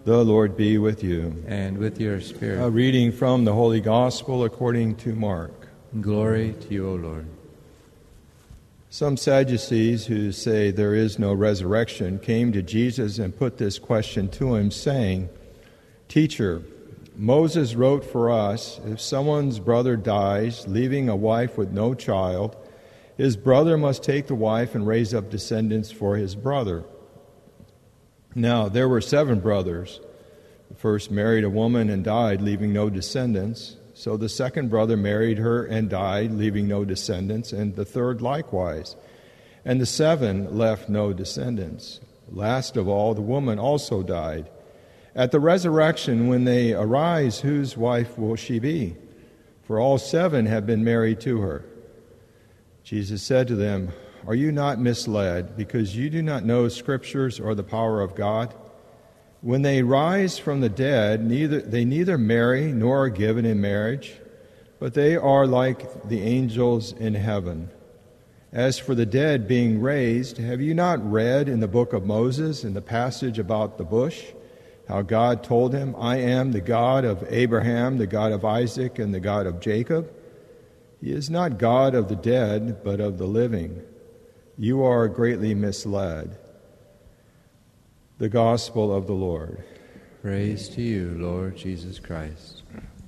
The Lord be with you. And with your spirit. A reading from the Holy Gospel according to Mark. Glory to you, O Lord. Some Sadducees who say there is no resurrection came to Jesus and put this question to him, saying, "Teacher, Moses wrote for us, if someone's brother dies, leaving a wife with no child, his brother must take the wife and raise up descendants for his brother. Now, there were 7 brothers. The first married a woman and died, leaving no descendants. So the second brother married her and died, leaving no descendants, and the third likewise. And the 7 left no descendants. Last of all, the woman also died. At the resurrection, when they arise, whose wife will she be? For all 7 have been married to her." Jesus said to them, "Are you not misled, because you do not know Scriptures or the power of God? When they rise from the dead, they neither marry nor are given in marriage, but they are like the angels in heaven. As for the dead being raised, have you not read in the book of Moses, in the passage about the bush, how God told him, 'I am the God of Abraham, the God of Isaac, and the God of Jacob'? He is not God of the dead, but of the living. You are greatly misled." The Gospel of the Lord. Praise to you, Lord Jesus Christ.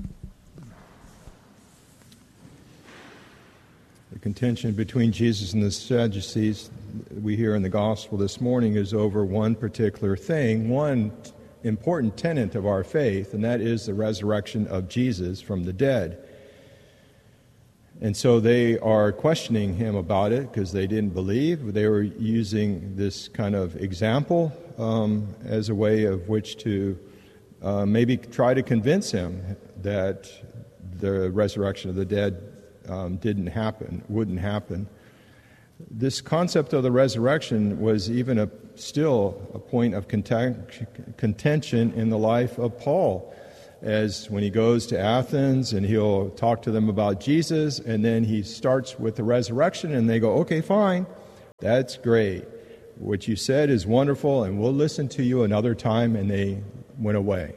The contention between Jesus and the Sadducees we hear in the Gospel this morning is over one particular thing, one important tenet of our faith, and that is the resurrection of Jesus from the dead. And so they are questioning him about it because they didn't believe. They were using this kind of example as a way of which to maybe try to convince him that the resurrection of the dead wouldn't happen. This concept of the resurrection was even still a point of contention in the life of Paul, as when he goes to Athens and he'll talk to them about Jesus, and then he starts with the resurrection, and they go, "Okay, fine, that's great. What you said is wonderful, and we'll listen to you another time," and they went away.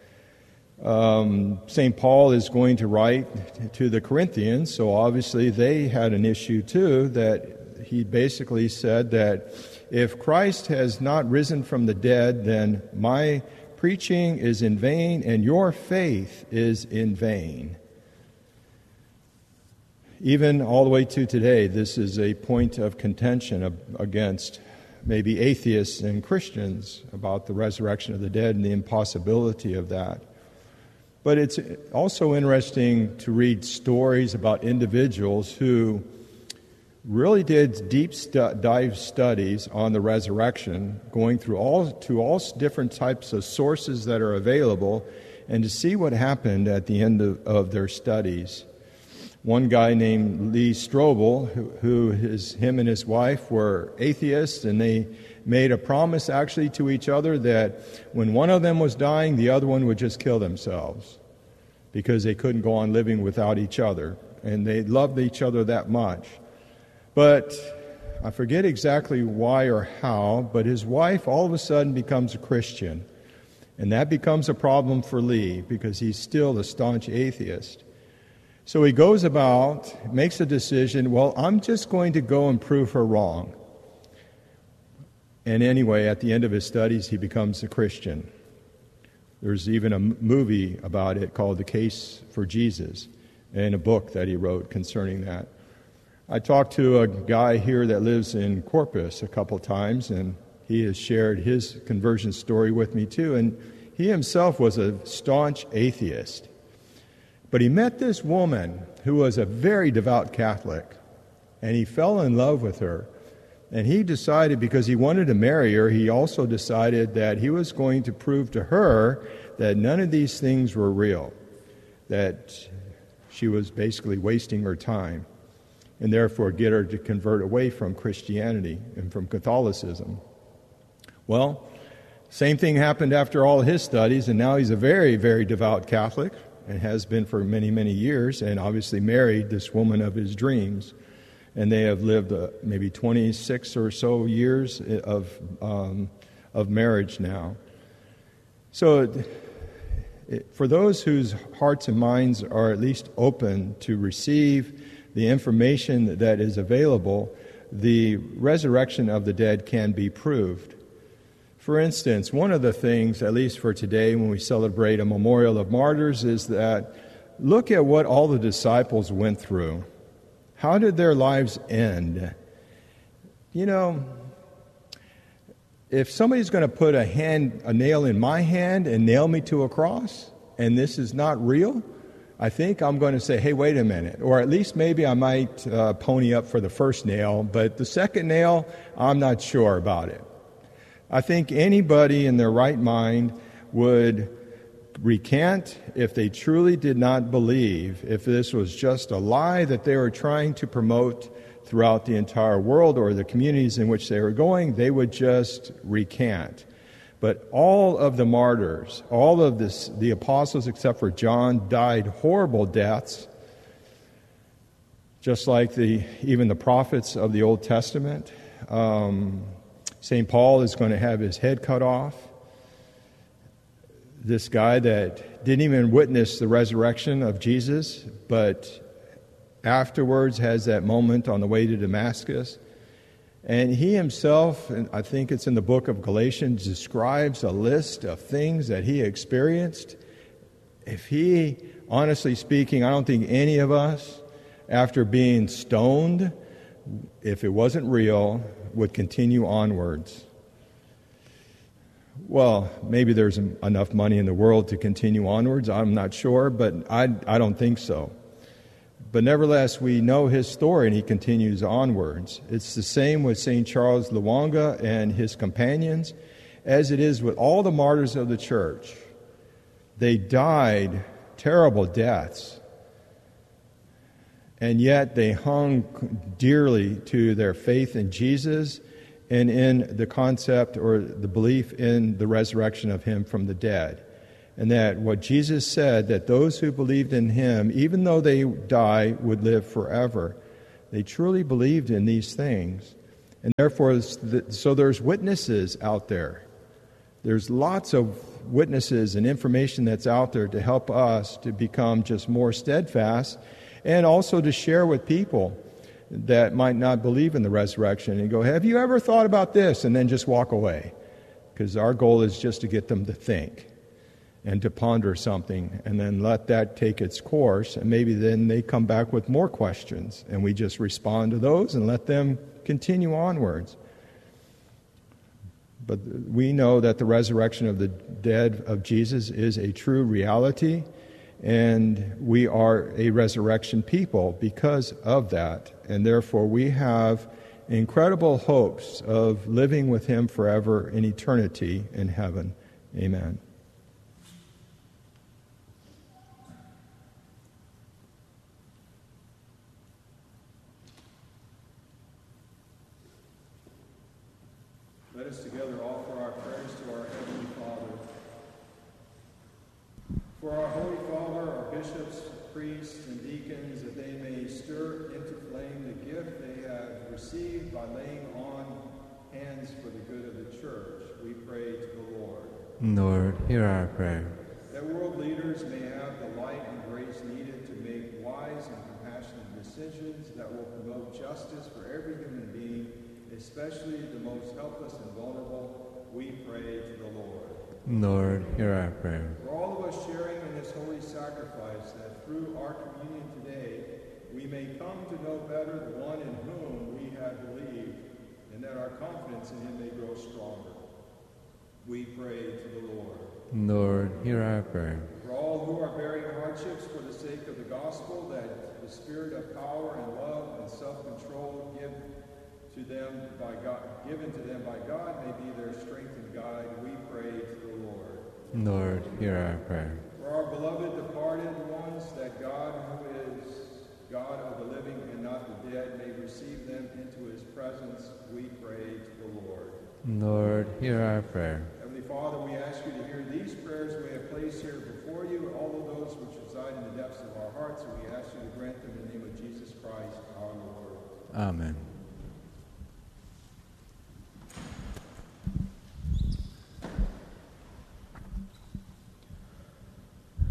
St. Paul is going to write to the Corinthians, so obviously they had an issue too, that he basically said that if Christ has not risen from the dead, then my preaching is in vain, and your faith is in vain. Even all the way to today, this is a point of contention against maybe atheists and Christians about the resurrection of the dead and the impossibility of that. But it's also interesting to read stories about individuals who really did deep dive studies on the resurrection, going through all different types of sources that are available, and to see what happened at the end of their studies. One guy named Lee Strobel, him and his wife were atheists, and they made a promise actually to each other that when one of them was dying, the other one would just kill themselves because they couldn't go on living without each other, and they loved each other that much. But I forget exactly why or how, but his wife all of a sudden becomes a Christian. And that becomes a problem for Lee because he's still a staunch atheist. So he goes about, makes a decision, well, I'm just going to go and prove her wrong. And anyway, at the end of his studies, he becomes a Christian. There's even a movie about it called The Case for Jesus, and a book that he wrote concerning that. I talked to a guy here that lives in Corpus a couple times, and he has shared his conversion story with me too, and he himself was a staunch atheist. But he met this woman who was a very devout Catholic, and he fell in love with her. And he decided, because he wanted to marry her, he also decided that he was going to prove to her that none of these things were real, that she was basically wasting her time, and therefore get her to convert away from Christianity and from Catholicism. Well, same thing happened after all his studies, and now he's a very, very devout Catholic, and has been for many, many years, and obviously married this woman of his dreams. And they have lived maybe 26 or so years of marriage now. So for those whose hearts and minds are at least open to receive the information that is available, the resurrection of the dead can be proved. For instance, one of the things, at least for today when we celebrate a memorial of martyrs, is that look at what all the disciples went through. How did their lives end? You know, if somebody's going to put a nail in my hand and nail me to a cross, and this is not real, I think I'm going to say, hey, wait a minute. Or at least maybe I might pony up for the first nail, but the second nail, I'm not sure about it. I think anybody in their right mind would recant if they truly did not believe, if this was just a lie that they were trying to promote throughout the entire world or the communities in which they were going, they would just recant. But all of the martyrs, all of the apostles except for John, died horrible deaths, just like even the prophets of the Old Testament. St. Paul is going to have his head cut off. This guy that didn't even witness the resurrection of Jesus, but afterwards has that moment on the way to Damascus. And he himself, and I think it's in the book of Galatians, describes a list of things that he experienced. If he, honestly speaking, I don't think any of us, after being stoned, if it wasn't real, would continue onwards. Well, maybe there's enough money in the world to continue onwards. I'm not sure, but I don't think so. But nevertheless, we know his story, and he continues onwards. It's the same with St. Charles Lwanga and his companions, as it is with all the martyrs of the Church. They died terrible deaths, and yet they hung dearly to their faith in Jesus and in the concept or the belief in the resurrection of him from the dead. And that what Jesus said, that those who believed in him, even though they die, would live forever. They truly believed in these things. And therefore, so there's witnesses out there. There's lots of witnesses and information that's out there to help us to become just more steadfast, and also to share with people that might not believe in the resurrection and go, have you ever thought about this? And then just walk away. Because our goal is just to get them to think and to ponder something, and then let that take its course, and maybe then they come back with more questions, and we just respond to those and let them continue onwards. But we know that the resurrection of the dead of Jesus is a true reality, and we are a resurrection people because of that, and therefore we have incredible hopes of living with him forever in eternity in heaven. Amen. Let us together offer our prayers to our Heavenly Father. For our Holy Father, our bishops, priests, and deacons, that they may stir into flame the gift they have received by laying on hands for the good of the Church, we pray to the Lord. Lord, hear our prayer. That world leaders may have the light and grace needed to make wise and compassionate decisions that will promote justice for every human being, especially the most helpless and vulnerable, we pray to the Lord. Lord, hear our prayer. For all of us sharing in this holy sacrifice, that through our communion today, we may come to know better the one in whom we have believed, and that our confidence in him may grow stronger. We pray to the Lord. Lord, hear our prayer. For all who are bearing hardships for the sake of the gospel, that the spirit of power and love and self-control given to them by God may be their strength and guide, we pray to the Lord. Lord, hear our prayer. For our beloved departed ones, that God, who is God of the living and not the dead, may receive them into his presence, we pray to the Lord. Lord, hear our prayer. Heavenly Father, we ask you to hear these prayers we have placed here before you, all of those which reside in the depths of our hearts, and we ask you to grant them in the name of Jesus Christ, our Lord. Amen.